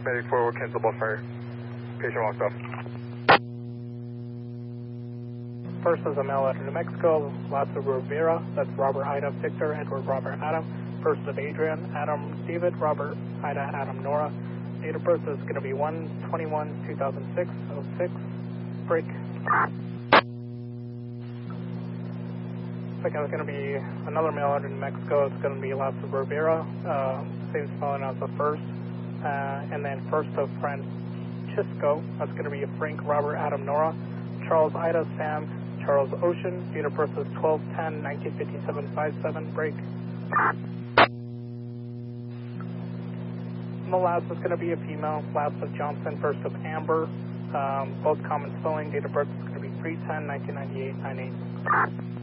Medic 4 will cancel both fire. Patient walks off. First is a male out of New Mexico, last of Rivera, that's Robert Ida Victor, Edward Robert Adam. First of Adrian, Adam David, Robert Ida Adam Nora. Date of birth is going to be 1/21/2006, 06. Break. Second is going to be another male out of New Mexico. It's going to be last of Rivera, same spelling as the first. And then first of Francisco, that's going to be Frank Robert Adam Nora. Charles Ida Sam Charles Ocean. Date of birth is 12/10/1957, 57. Break. And the last is going to be a female. Last of Johnson, first of Amber. Both common spelling. Date of birth is going to be 3/10/1998, 98.